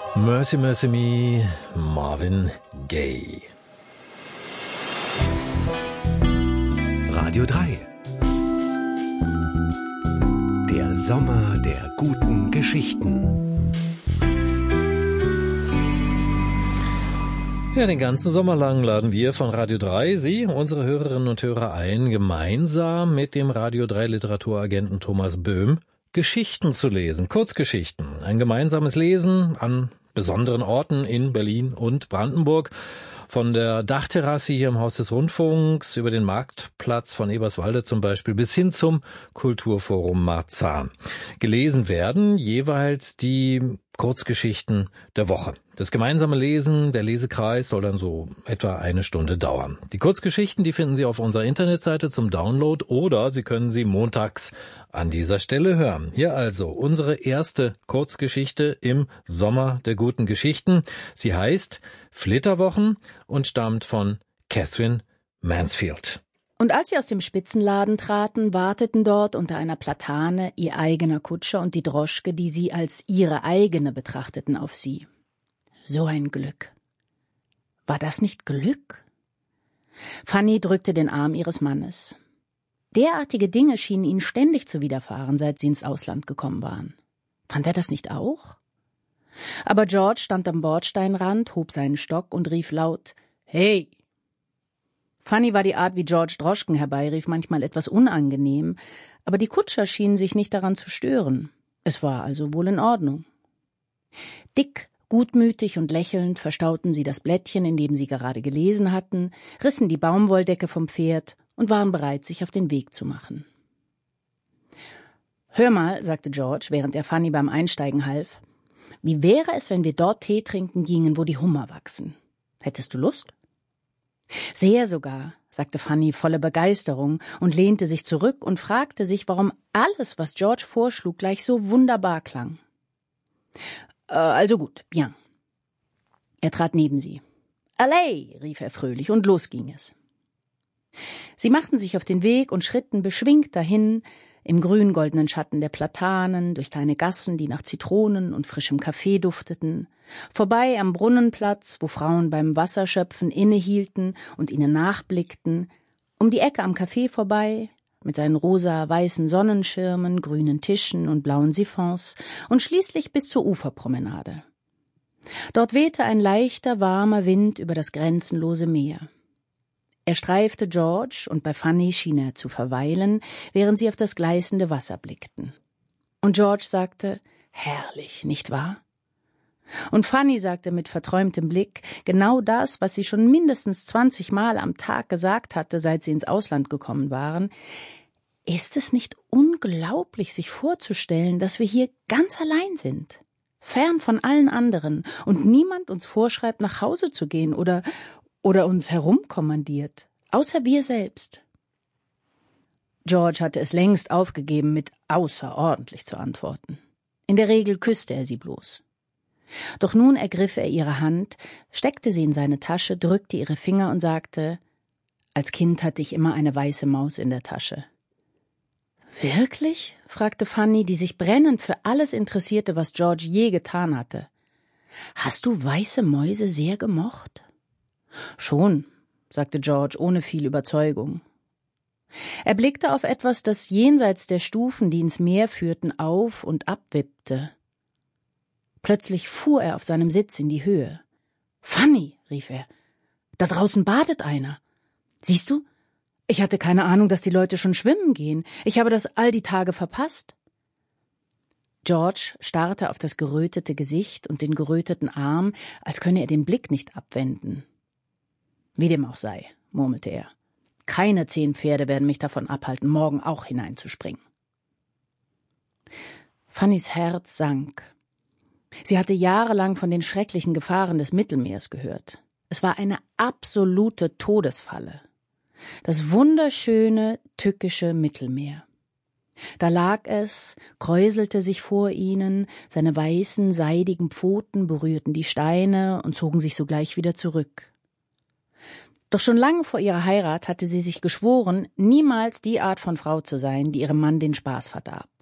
Mercy, Mercy Me, Marvin Gaye. Radio 3. Der Sommer der guten Geschichten. Ja, den ganzen Sommer lang laden wir von Radio 3 Sie, unsere Hörerinnen und Hörer, ein, gemeinsam mit dem Radio 3 Literaturagenten Thomas Böhm Geschichten zu lesen, Kurzgeschichten. Ein gemeinsames Lesen an besonderen Orten in Berlin und Brandenburg. Von der Dachterrasse hier im Haus des Rundfunks über den Marktplatz von Eberswalde zum Beispiel bis hin zum Kulturforum Marzahn. Gelesen werden jeweils die Kurzgeschichten der Woche. Das gemeinsame Lesen, der Lesekreis, soll dann so etwa 1 Stunde dauern. Die Kurzgeschichten, die finden Sie auf unserer Internetseite zum Download oder Sie können sie montags an dieser Stelle hören. Hier also unsere erste Kurzgeschichte im Sommer der guten Geschichten. Sie heißt Flitterwochen und stammt von Catherine Mansfield. Und als sie aus dem Spitzenladen traten, warteten dort unter einer Platane ihr eigener Kutscher und die Droschke, die sie als ihre eigene betrachteten, auf sie. So ein Glück. War das nicht Glück? Fanny drückte den Arm ihres Mannes. Derartige Dinge schienen ihnen ständig zu widerfahren, seit sie ins Ausland gekommen waren. Fand er das nicht auch? Aber George stand am Bordsteinrand, hob seinen Stock und rief laut: »Hey!« Fanny war die Art, wie George Droschken herbeirief, manchmal etwas unangenehm, aber die Kutscher schienen sich nicht daran zu stören. Es war also wohl in Ordnung. Dick, gutmütig und lächelnd verstauten sie das Blättchen, in dem sie gerade gelesen hatten, rissen die Baumwolldecke vom Pferd und waren bereit, sich auf den Weg zu machen. »Hör mal«, sagte George, während er Fanny beim Einsteigen half, »wie wäre es, wenn wir dort Tee trinken gingen, wo die Hummer wachsen? Hättest du Lust?« »Sehr sogar«, sagte Fanny voller Begeisterung und lehnte sich zurück und fragte sich, warum alles, was George vorschlug, gleich so wunderbar klang. »Also gut, bien.« Er trat neben sie. »Allez«, rief er fröhlich, und los ging es. Sie machten sich auf den Weg und schritten beschwingt dahin, im grün-goldenen Schatten der Platanen, durch kleine Gassen, die nach Zitronen und frischem Kaffee dufteten, vorbei am Brunnenplatz, wo Frauen beim Wasserschöpfen innehielten und ihnen nachblickten, um die Ecke am Café vorbei, mit seinen rosa-weißen Sonnenschirmen, grünen Tischen und blauen Siphons, und schließlich bis zur Uferpromenade. Dort wehte ein leichter, warmer Wind über das grenzenlose Meer. Er streifte George, und bei Fanny schien er zu verweilen, während sie auf das gleißende Wasser blickten. Und George sagte, »Herrlich, nicht wahr?« Und Fanny sagte mit verträumtem Blick genau das, was sie schon mindestens 20 Mal am Tag gesagt hatte, seit sie ins Ausland gekommen waren. »Ist es nicht unglaublich, sich vorzustellen, dass wir hier ganz allein sind, fern von allen anderen, und niemand uns vorschreibt, nach Hause zu gehen oder uns herumkommandiert, außer wir selbst?« George hatte es längst aufgegeben, mit »außerordentlich« zu antworten. In der Regel küsste er sie bloß. Doch nun ergriff er ihre Hand, steckte sie in seine Tasche, drückte ihre Finger und sagte, »Als Kind hatte ich immer eine weiße Maus in der Tasche.« »Wirklich?« fragte Fanny, die sich brennend für alles interessierte, was George je getan hatte. »Hast du weiße Mäuse sehr gemocht?« »Schon«, sagte George ohne viel Überzeugung. Er blickte auf etwas, das jenseits der Stufen, die ins Meer führten, auf und abwippte. Plötzlich fuhr er auf seinem Sitz in die Höhe. »Fanny«, rief er, »da draußen badet einer. Siehst du? Ich hatte keine Ahnung, dass die Leute schon schwimmen gehen. Ich habe das all die Tage verpasst.« George starrte auf das gerötete Gesicht und den geröteten Arm, als könne er den Blick nicht abwenden. »Wie dem auch sei«, murmelte er, »keine 10 Pferde werden mich davon abhalten, morgen auch hineinzuspringen.« Fannys Herz sank. Sie hatte jahrelang von den schrecklichen Gefahren des Mittelmeers gehört. Es war eine absolute Todesfalle. Das wunderschöne, tückische Mittelmeer. Da lag es, kräuselte sich vor ihnen, seine weißen, seidigen Pfoten berührten die Steine und zogen sich sogleich wieder zurück. Doch schon lange vor ihrer Heirat hatte sie sich geschworen, niemals die Art von Frau zu sein, die ihrem Mann den Spaß verdarb.